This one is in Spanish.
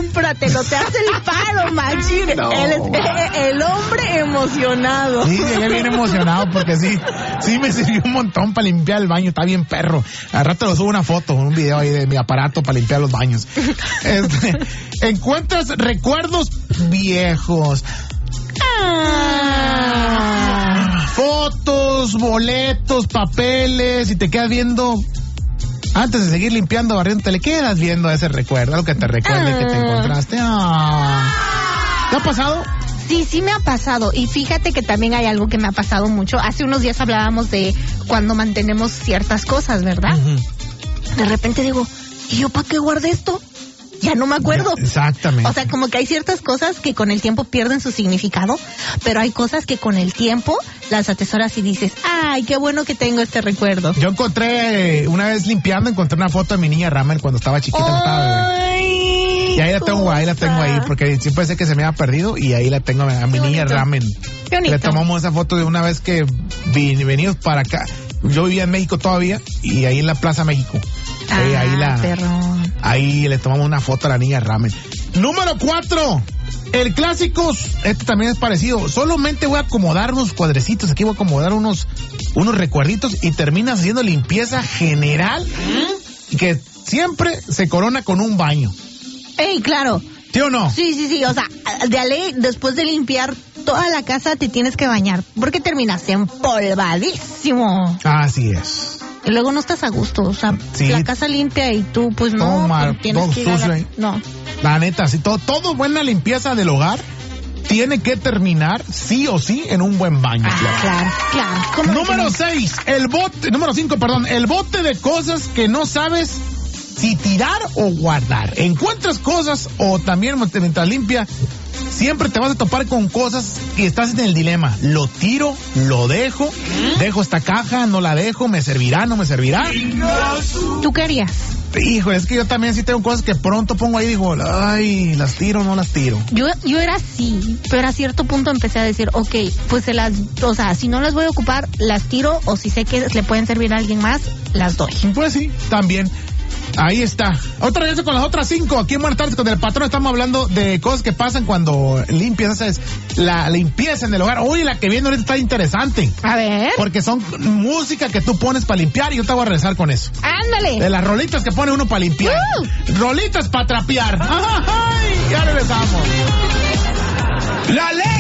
cómpratelo, te hace el paro, machín. No. El hombre emocionado. Sí, llegué bien emocionado porque sí me sirvió un montón para limpiar el baño, está bien perro. Al rato lo subo una foto, un video ahí de mi aparato para limpiar los baños. Encuentras recuerdos viejos. Fotos, boletos, papeles, y te quedas viendo. Antes de seguir limpiando, barriendo, te le quedas viendo ese recuerdo, algo que te recuerde que te encontraste. ¿Te ha pasado? Sí me ha pasado. Y fíjate que también hay algo que me ha pasado mucho. Hace unos días hablábamos de cuando mantenemos ciertas cosas, ¿verdad? Uh-huh. De repente digo, ¿y yo para qué guardé esto? Ya no me acuerdo. Exactamente. O sea, como que hay ciertas cosas que con el tiempo pierden su significado, pero hay cosas que con el tiempo las atesoras y dices, ay, qué bueno que tengo este recuerdo. Yo encontré, una vez limpiando, encontré una foto de mi niña Ramen cuando estaba chiquita. Ay, y ahí la tengo ahí, porque siempre pensé que se me había perdido, y ahí la tengo a mi niña Ramen. Qué bonito. Le tomamos esa foto de una vez que venimos para acá. Yo vivía en México todavía, y ahí en la Plaza México. Ahí le tomamos una foto a la niña Ramen. Número 4. El clásico, este también es parecido. Solamente voy a acomodar unos cuadrecitos. Aquí voy a acomodar unos recuerditos, y terminas haciendo limpieza general, que siempre se corona con un baño. ¡Ey, claro! ¿Sí o no? Sí. O sea, de ley, después de limpiar toda la casa, te tienes que bañar, porque terminas empolvadísimo. Así es. Y luego no estás a gusto, o sea, sí. La casa limpia y tú, pues no, tienes que ir a no. La neta, sí, todo buena limpieza del hogar tiene que terminar, sí o sí, en un buen baño. Claro. Número 5, el bote de cosas que no sabes si tirar o guardar. Encuentras cosas, o también mientras limpia, siempre te vas a topar con cosas que estás en el dilema. ¿Lo tiro? ¿Lo dejo? ¿Dejo esta caja? ¿No la dejo? ¿Me servirá? ¿No me servirá? ¿Tú qué harías? Hijo, es que yo también sí tengo cosas que pronto pongo ahí y digo, ay, ¿las tiro o no las tiro? Yo era así, pero a cierto punto empecé a decir, ok, pues si no las voy a ocupar, las tiro, o si sé que le pueden servir a alguien más, las doy. Pues sí, también. Ahí está. Otra vez con las otras 5. Aquí en Buenas Tardes con el Patrón estamos hablando de cosas que pasan cuando limpias. Esa es la limpieza en el hogar. Uy, la que viene ahorita está interesante. A ver. Porque son música que tú pones para limpiar, y yo te voy a regresar con eso. Ándale. De las rolitas que pone uno para limpiar. Rolitas para trapear. ¡Ay! Ya regresamos. La ley